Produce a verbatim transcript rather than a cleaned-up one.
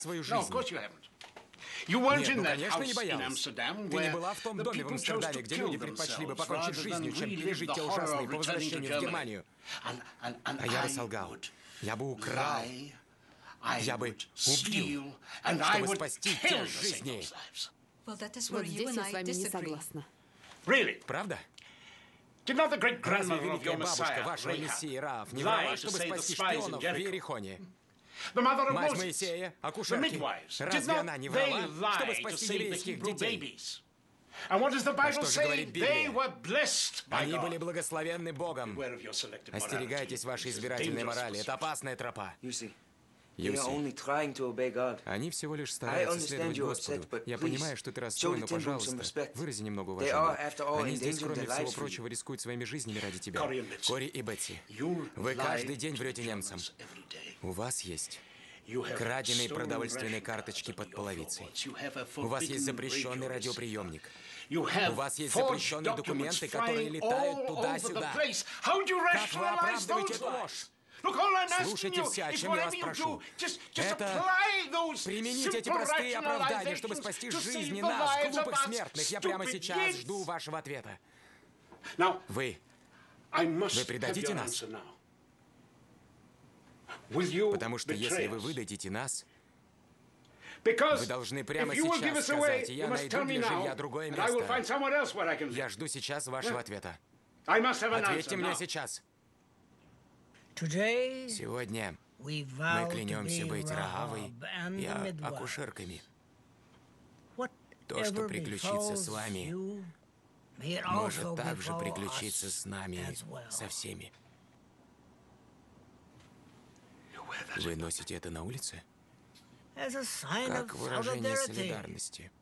свою жизнь. Нет, ну, конечно, не боялась. Ты не была в том доме в Амстердаме, где люди предпочли бы покончить с жизнью, чем пережить те ужасные по возвращению в Германию. А я бы солгал. Я бы украл. Я бы убил, чтобы спасти те жизни. Вот здесь я с вами не согласна. Правда? Разве великая бабушка вашего мессии Раав не врала, чтобы спасти шпионов в Иерихоне? Мать Моисея, акушерки, разве она не врала, чтобы спасти еврейских детей? А что же говорит Библия? Они были благословенны Богом. Остерегайтесь вашей избирательной морали. Это опасная тропа. Юси, они всего лишь стараются следовать Господу. Я понимаю, что ты расстроен, но, пожалуйста, вырази немного уважения. Они здесь, кроме всего прочего, рискуют своими жизнями ради тебя. Кори и Бетси, вы каждый день врете немцам. У вас есть краденые продовольственные карточки под половицей. У вас есть запрещенный радиоприемник. У вас есть запрещенные документы, которые летают туда-сюда. Как вы оправдываете эту ложь? Слушайте все, о чем я вас прошу. Это примените эти простые оправдания, чтобы спасти жизни нас, глупых смертных. Я прямо сейчас жду вашего ответа. Вы, вы предадите нас? Потому что если вы выдадите нас, вы должны прямо сейчас сказать, и я найду для жилья другое место. Я жду сейчас вашего ответа. Ответьте мне сейчас. Сегодня мы клянемся быть Раавой и акушерками. То, что приключится с вами, может также приключиться с нами, со всеми. Вы носите это на улице? Как выражение солидарности.